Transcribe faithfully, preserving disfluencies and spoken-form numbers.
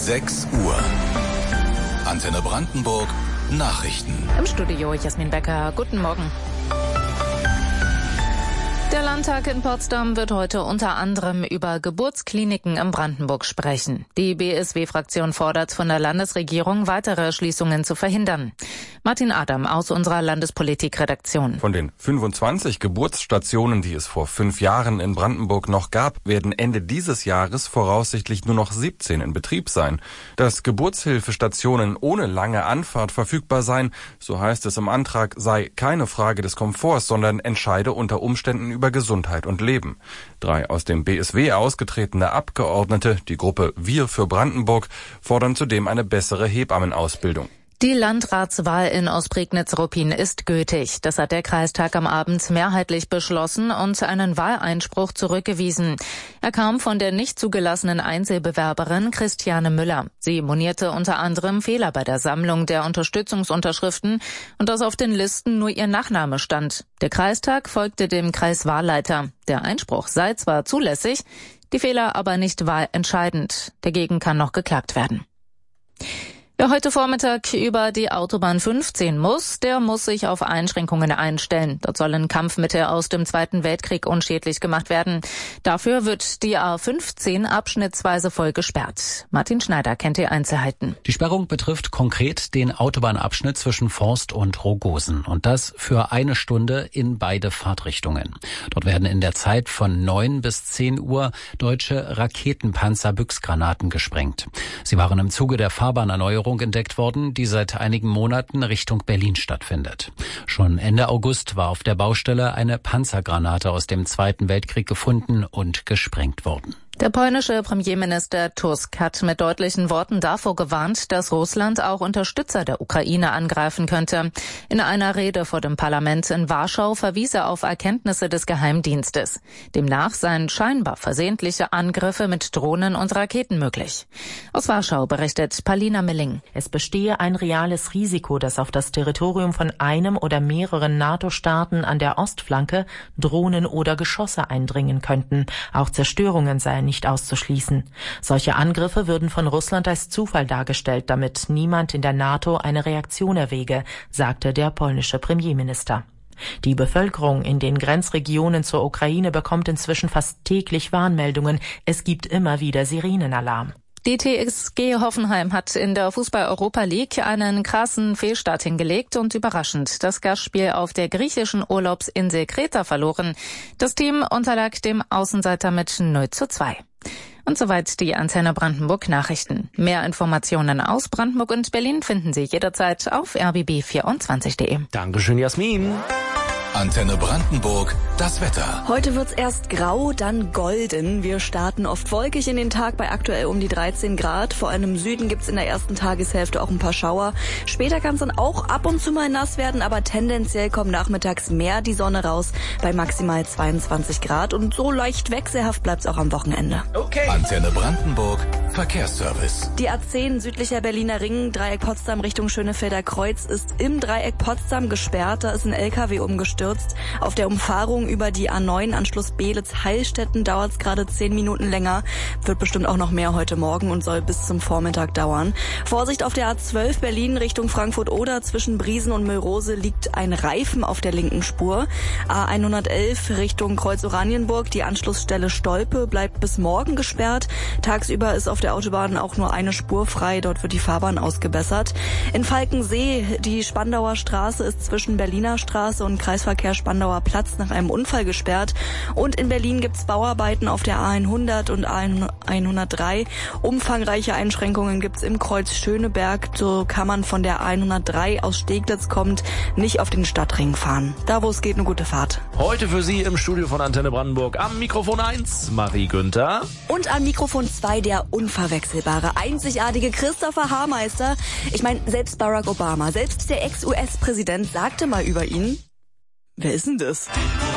sechs Uhr. Antenne Brandenburg Nachrichten. Im Studio Jasmin Becker. Guten Morgen. Der Landtag in Potsdam wird heute unter anderem über Geburtskliniken in Brandenburg sprechen. Die B S W-Fraktion fordert von der Landesregierung, weitere Schließungen zu verhindern. Martin Adam aus unserer Landespolitikredaktion. Von den fünfundzwanzig Geburtsstationen, die es vor fünf Jahren in Brandenburg noch gab, werden Ende dieses Jahres voraussichtlich nur noch siebzehn in Betrieb sein. Dass Geburtshilfestationen ohne lange Anfahrt verfügbar seien, so heißt es im Antrag, sei keine Frage des Komforts, sondern entscheide unter Umständen über Gesundheit und Leben. Drei aus dem B S W ausgetretene Abgeordnete, die Gruppe Wir für Brandenburg, fordern zudem eine bessere Hebammenausbildung. Die Landratswahl in Ostprignitz-Ruppin ist gültig. Das hat der Kreistag am Abend mehrheitlich beschlossen und einen Wahleinspruch zurückgewiesen. Er kam von der nicht zugelassenen Einzelbewerberin Christiane Müller. Sie monierte unter anderem Fehler bei der Sammlung der Unterstützungsunterschriften und dass auf den Listen nur ihr Nachname stand. Der Kreistag folgte dem Kreiswahlleiter. Der Einspruch sei zwar zulässig, die Fehler aber nicht wahlentscheidend. Dagegen kann noch geklagt werden. Wer heute Vormittag über die Autobahn fünfzehn muss, der muss sich auf Einschränkungen einstellen. Dort sollen Kampfmittel aus dem Zweiten Weltkrieg unschädlich gemacht werden. Dafür wird die A fünfzehn abschnittsweise voll gesperrt. Martin Schneider kennt die Einzelheiten. Die Sperrung betrifft konkret den Autobahnabschnitt zwischen Forst und Rogosen. Und das für eine Stunde in beide Fahrtrichtungen. Dort werden in der Zeit von neun bis zehn Uhr deutsche Raketenpanzer-Büchsgranaten gesprengt. Sie waren im Zuge der Fahrbahnerneuerung entdeckt worden, die seit einigen Monaten Richtung Berlin stattfindet. Schon Ende August war auf der Baustelle eine Panzergranate aus dem Zweiten Weltkrieg gefunden und gesprengt worden. Der polnische Premierminister Tusk hat mit deutlichen Worten davor gewarnt, dass Russland auch Unterstützer der Ukraine angreifen könnte. In einer Rede vor dem Parlament in Warschau verwies er auf Erkenntnisse des Geheimdienstes. Demnach seien scheinbar versehentliche Angriffe mit Drohnen und Raketen möglich. Aus Warschau berichtet Palina Milling. Es bestehe ein reales Risiko, dass auf das Territorium von einem oder mehreren NATO-Staaten an der Ostflanke Drohnen oder Geschosse eindringen könnten. Auch Zerstörungen seien nicht auszuschließen. Solche Angriffe würden von Russland als Zufall dargestellt, damit niemand in der NATO eine Reaktion erwäge, sagte der polnische Premierminister. Die Bevölkerung in den Grenzregionen zur Ukraine bekommt inzwischen fast täglich Warnmeldungen. Es gibt immer wieder Sirenenalarm. Die T S G Hoffenheim hat in der Fußball-Europa League einen krassen Fehlstart hingelegt und überraschend das Gastspiel auf der griechischen Urlaubsinsel Kreta verloren. Das Team unterlag dem Außenseiter mit null zu zwei. Und soweit die Antenne Brandenburg Nachrichten. Mehr Informationen aus Brandenburg und Berlin finden Sie jederzeit auf r b b vierundzwanzig punkt de. Dankeschön, Jasmin. Antenne Brandenburg, das Wetter. Heute wird's erst grau, dann golden. Wir starten oft wolkig in den Tag bei aktuell um die dreizehn Grad. Vor allem im Süden gibt's in der ersten Tageshälfte auch ein paar Schauer. Später kann es dann auch ab und zu mal nass werden, aber tendenziell kommt nachmittags mehr die Sonne raus bei maximal zweiundzwanzig Grad. Und so leicht wechselhaft bleibt's auch am Wochenende. Okay. Antenne Brandenburg, Verkehrsservice. Die A zehn südlicher Berliner Ring, Dreieck Potsdam Richtung Schönefelder Kreuz, ist im Dreieck Potsdam gesperrt. Da ist ein L K W umgestürzt. Auf der Umfahrung über die A neun Anschluss Beelitz-Heilstätten dauert es gerade zehn Minuten länger. Wird bestimmt auch noch mehr heute Morgen und soll bis zum Vormittag dauern. Vorsicht auf der A zwölf Berlin Richtung Frankfurt-Oder. Zwischen Briesen und Müllrose liegt ein Reifen auf der linken Spur. A hundertelf Richtung Kreuz-Oranienburg. Die Anschlussstelle Stolpe bleibt bis morgen gesperrt. Tagsüber ist auf der Autobahn auch nur eine Spur frei. Dort wird die Fahrbahn ausgebessert. In Falkensee, die Spandauer Straße ist zwischen Berliner Straße und Kreisverkehr Spandauer Platz nach einem Unfall gesperrt. Und in Berlin gibt's Bauarbeiten auf der A hundert und A hundertdrei. Umfangreiche Einschränkungen gibt's im Kreuz Schöneberg. So kann man von der A hundertdrei aus Steglitz kommt nicht auf den Stadtring fahren. Da, wo es geht, eine gute Fahrt. Heute für Sie im Studio von Antenne Brandenburg am Mikrofon eins Marie Günther. Und am Mikrofon zwei der unverwechselbare, einzigartige Christopher Haarmeister. Ich meine, selbst Barack Obama, selbst der Ex-U S-Präsident sagte mal über ihn: Wer ist denn das?